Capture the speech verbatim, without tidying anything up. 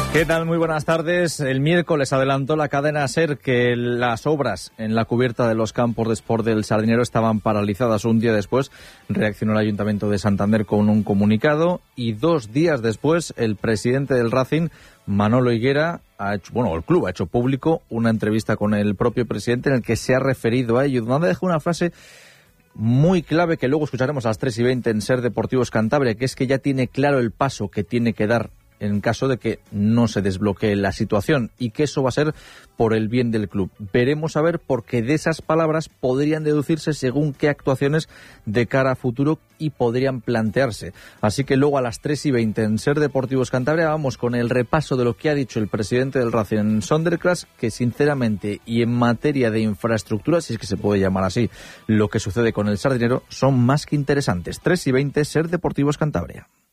¿Qué tal? Muy buenas tardes. El miércoles adelantó la cadena SER que las obras en la cubierta de los campos de sport del Sardinero estaban paralizadas. Un día después reaccionó el Ayuntamiento de Santander con un comunicado y dos días después el presidente del Racing, Manolo Higuera, ha hecho, bueno, el club ha hecho público una entrevista con el propio presidente en el que se ha referido a ello, donde dejó una frase muy clave que luego escucharemos a las tres y veinte en SER Deportivos Cantabria, que es que ya tiene claro el paso que tiene que dar en caso de que no se desbloquee la situación y que eso va a ser por el bien del club. Veremos a ver, porque de esas palabras podrían deducirse según qué actuaciones de cara a futuro y podrían plantearse. Así que luego a las tres y veinte en SER Deportivos Cantabria vamos con el repaso de lo que ha dicho el presidente del Racing en Sonderclass, que sinceramente y en materia de infraestructura, si es que se puede llamar así, lo que sucede con el Sardinero son más que interesantes. tres y veinte SER Deportivos Cantabria.